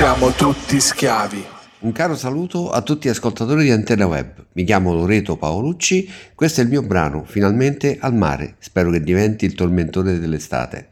siamo tutti schiavi. Un caro saluto a tutti gli ascoltatori di Antenna Web. Mi chiamo Loreto Paolucci, questo è il mio brano, Finalmente al mare. Spero che diventi il tormentone dell'estate.